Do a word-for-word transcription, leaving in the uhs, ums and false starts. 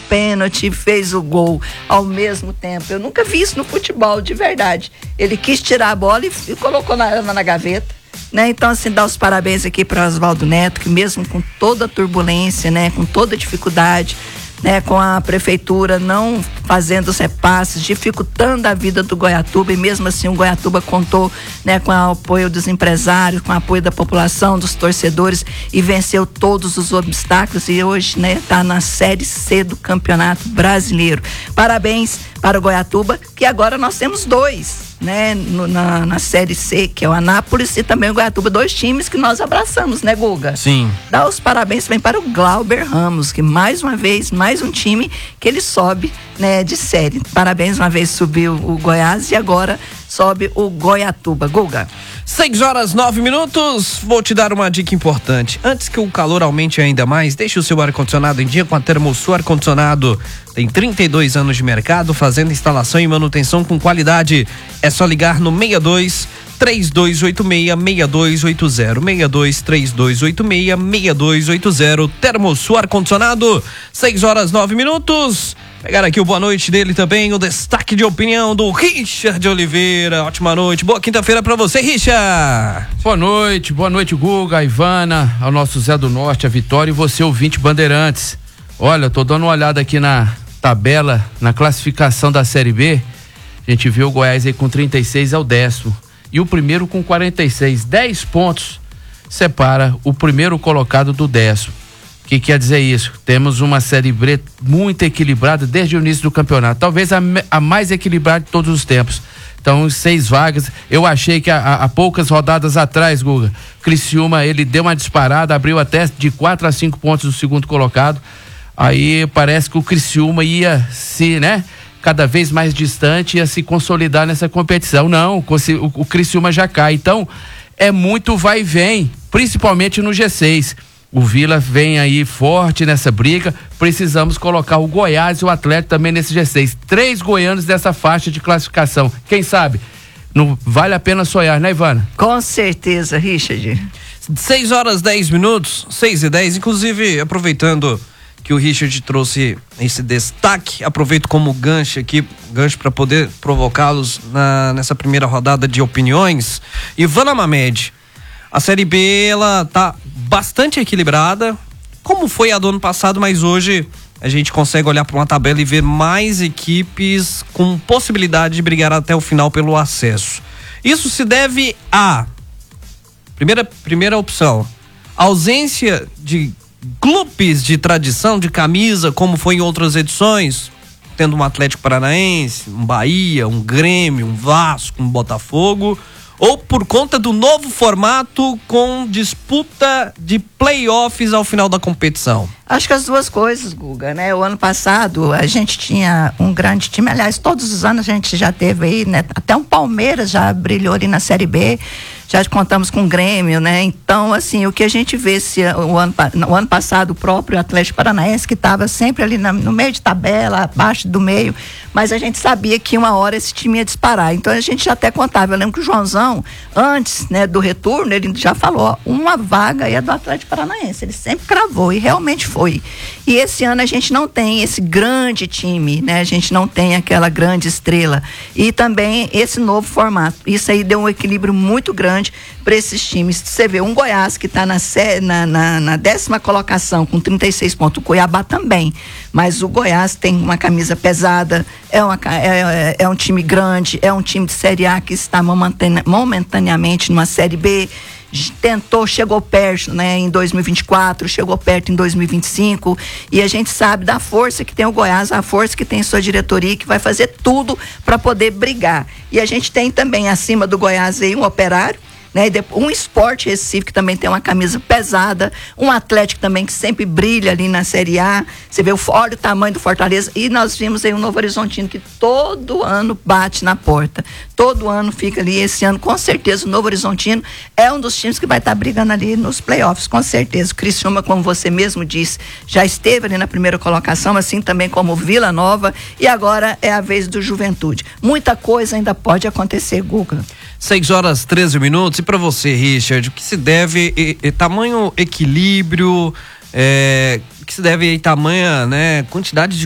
pênalti, fez o gol ao mesmo tempo. Eu nunca vi isso no futebol, de verdade. Ele quis tirar a bola e, e colocou na, na, na gaveta. Né? Então, assim, dar os parabéns aqui para Oswaldo Neto, que mesmo com toda a turbulência, né, com toda a dificuldade, né, com a prefeitura não fazendo os repasses, dificultando a vida do Goiatuba, e mesmo assim o Goiatuba contou, né, com o apoio dos empresários, com o apoio da população, dos torcedores, e venceu todos os obstáculos, e hoje, né, tá na Série C do Campeonato Brasileiro. Parabéns para o Goiatuba, que agora nós temos dois, né, no, na, na Série C, que é o Anápolis e também o Goiatuba, dois times que nós abraçamos, né, Guga? Sim. Dá os parabéns também para o Glauber Ramos, que mais uma vez, mais um time que ele sobe, né, de série. Parabéns, uma vez subiu o Goiás e agora sobe o Goiatuba. Guga. seis horas, nove minutos. Vou te dar uma dica importante. Antes que o calor aumente ainda mais, deixe o seu ar-condicionado em dia com a Termosul Ar-Condicionado. Tem trinta e dois anos de mercado, fazendo instalação e manutenção com qualidade. É só ligar no seis dois três dois oito seis seis dois oito zero. seis dois três dois oito seis seis dois oito zero. Termosul Ar-Condicionado. seis horas, nove minutos. Pegar aqui o boa noite dele também, o destaque de opinião do Richard Oliveira. Ótima noite, boa quinta-feira pra você, Richard. Boa noite, boa noite, Guga, a Ivana, ao nosso Zé do Norte, a Vitória e você, ouvinte Bandeirantes. Olha, eu tô dando uma olhada aqui na tabela, na classificação da Série B. A gente viu o Goiás aí com trinta e seis, é o décimo. E o primeiro com quarenta e seis, dez pontos separa o primeiro colocado do décimo. O que quer dizer isso? Temos uma Série B muito equilibrada desde o início do campeonato, talvez a, a mais equilibrada de todos os tempos. Então, seis vagas. Eu achei que há poucas rodadas atrás, Guga, Criciúma, ele deu uma disparada, abriu até de quatro a cinco pontos do segundo colocado. Aí parece que o Criciúma ia se, né, cada vez mais distante, ia se consolidar nessa competição. Não, o, o Criciúma já cai. Então, é muito vai e vem, principalmente no G seis. O Vila vem aí forte nessa briga. Precisamos colocar o Goiás e o Atlético também nesse G seis. Três goianos dessa faixa de classificação. Quem sabe? Não vale a pena sonhar, né, Ivana? Com certeza, Richard. seis horas, dez minutos, seis e dez. Inclusive, aproveitando que o Richard trouxe esse destaque, aproveito como gancho aqui, gancho para poder provocá-los na, nessa primeira rodada de opiniões. Ivana Mamed, a Série B, ela tá bastante equilibrada, como foi a do ano passado, mas hoje a gente consegue olhar para uma tabela e ver mais equipes com possibilidade de brigar até o final pelo acesso. Isso se deve a, primeira, primeira opção, ausência de clubes de tradição, de camisa, como foi em outras edições, tendo um Atlético Paranaense, um Bahia, um Grêmio, um Vasco, um Botafogo, ou por conta do novo formato com disputa de playoffs ao final da competição? Acho que as duas coisas, Guga, né? O ano passado a gente tinha um grande time, aliás, todos os anos a gente já teve aí, né? Até um Palmeiras já brilhou ali na Série B, já contamos com o Grêmio, né? Então, assim, o que a gente vê se o ano, o ano passado, o próprio Atlético Paranaense, que estava sempre ali na, no meio de tabela, abaixo do meio, mas a gente sabia que uma hora esse time ia disparar, então a gente já até contava. Eu lembro que o Joãozão, antes, né, do retorno, ele já falou, ó, uma vaga é do Atlético Paranaense, ele sempre cravou e realmente foi. E esse ano a gente não tem esse grande time, né? A gente não tem aquela grande estrela e também esse novo formato. Isso aí deu um equilíbrio muito grande para esses times. Você vê um Goiás que está na, na, na, na décima colocação com trinta e seis pontos, o Cuiabá também, mas o Goiás tem uma camisa pesada, é, uma, é, é um time grande, é um time de Série A que está momentaneamente numa Série B, tentou, chegou perto, né, em dois mil e vinte e quatro, chegou perto em dois mil e vinte e cinco, e a gente sabe da força que tem o Goiás, a força que tem sua diretoria, que vai fazer tudo para poder brigar. E a gente tem também acima do Goiás aí um Operário, né, um Sport Recife que também tem uma camisa pesada, um Atlético também que sempre brilha ali na Série A. Você vê o, olha o tamanho do Fortaleza, e nós vimos aí um Novo Horizontino que todo ano bate na porta, todo ano fica ali. Esse ano com certeza o Novo Horizontino é um dos times que vai estar tá brigando ali nos playoffs, com certeza. O Criciúma, como você mesmo disse, já esteve ali na primeira colocação, assim também como o Vila Nova, e agora é a vez do Juventude. Muita coisa ainda pode acontecer, Guga. seis horas, treze minutos. E para você, Richard, o que se deve e, e, tamanho equilíbrio, é, o que se deve a tamanha, né, quantidade de